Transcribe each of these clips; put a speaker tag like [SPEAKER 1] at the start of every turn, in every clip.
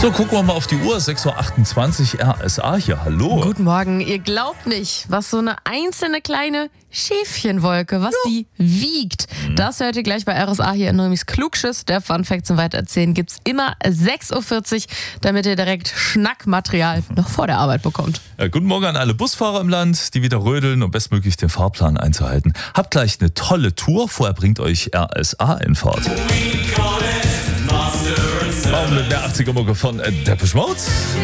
[SPEAKER 1] So, gucken wir mal auf die Uhr. 6.28 Uhr, RSA hier. Hallo.
[SPEAKER 2] Guten Morgen. Ihr glaubt nicht, was so eine einzelne kleine Schäfchenwolke, was die wiegt. Das hört ihr gleich bei RSA hier in Neumis Klugschiss. Der Funfact zum Weitererzählen gibt's immer 6.40 Uhr, damit ihr direkt Schnackmaterial noch vor der Arbeit bekommt.
[SPEAKER 1] Ja, guten Morgen an alle Busfahrer im Land, die wieder rödeln, um bestmöglich den Fahrplan einzuhalten. Habt gleich eine tolle Tour. Vorher bringt euch RSA in Fahrt. Warum mit der 80er-Mucke von Depeche Mode?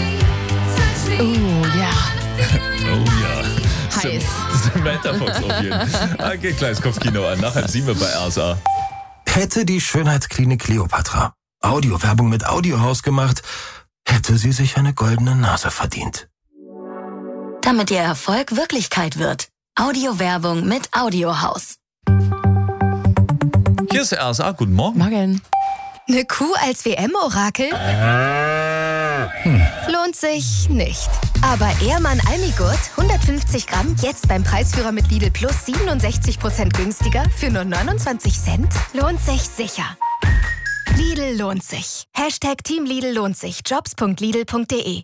[SPEAKER 2] Oh ja.
[SPEAKER 1] Oh ja.
[SPEAKER 2] Heiß.
[SPEAKER 1] Samantha Fox auf jeden Fall. Geht gleich Kopfkino an. Nach 7 bei RSA.
[SPEAKER 3] Hätte die Schönheitsklinik Kleopatra Audiowerbung mit Audiohaus gemacht, hätte sie sich eine goldene Nase verdient.
[SPEAKER 4] Damit ihr Erfolg Wirklichkeit wird. Audiowerbung mit Audiohaus.
[SPEAKER 1] Hier ist RSA. Guten Morgen.
[SPEAKER 2] Morgen.
[SPEAKER 5] Eine Kuh als WM-Orakel? Lohnt sich nicht. Aber Ehrmann Almigurt, 150 Gramm, jetzt beim Preisführer mit Lidl Plus 67% günstiger für nur 29 Cent? Lohnt sich sicher. Lidl lohnt sich. Hashtag Team Lidl lohnt sich. Jobs.lidl.de.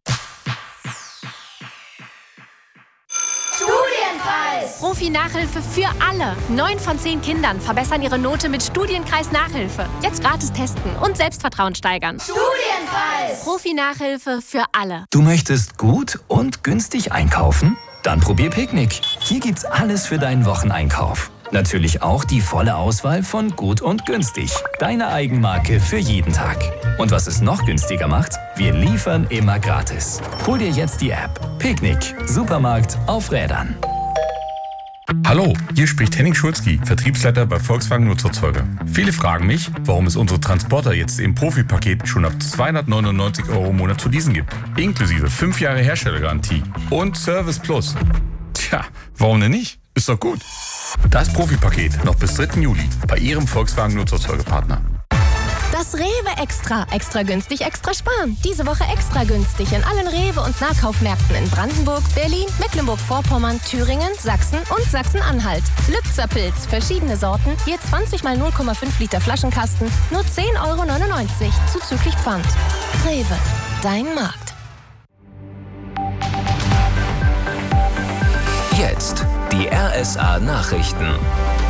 [SPEAKER 6] Profi-Nachhilfe für alle. 9 von 10 Kindern verbessern ihre Note mit Studienkreis-Nachhilfe. Jetzt gratis testen und Selbstvertrauen steigern. Studienkreis! Profi-Nachhilfe für alle.
[SPEAKER 7] Du möchtest gut und günstig einkaufen? Dann probier Picknick. Hier gibt's alles für deinen Wocheneinkauf. Natürlich auch die volle Auswahl von Gut und Günstig. Deine Eigenmarke für jeden Tag. Und was es noch günstiger macht? Wir liefern immer gratis. Hol dir jetzt die App. Picknick. Supermarkt auf Rädern.
[SPEAKER 8] Hallo, hier spricht Henning Schulzki, Vertriebsleiter bei Volkswagen Nutzerzeuger. Viele fragen mich, warum es unsere Transporter jetzt im Profipaket schon ab 299 € im Monat zu leasen gibt. Inklusive 5 Jahre Herstellergarantie und Service Plus. Tja, warum denn nicht? Ist doch gut. Das Profipaket noch bis 3. Juli bei Ihrem Volkswagen Nutzerzeugerpartner.
[SPEAKER 9] Das Rewe Extra. Extra günstig, extra sparen. Diese Woche extra günstig in allen Rewe- und Nahkaufmärkten in Brandenburg, Berlin, Mecklenburg-Vorpommern, Thüringen, Sachsen und Sachsen-Anhalt. Lübzer-Pilz, verschiedene Sorten, je 20 mal 0,5 Liter Flaschenkasten, nur 10,99 € zuzüglich Pfand. Rewe, dein Markt.
[SPEAKER 10] Jetzt die RSA Nachrichten.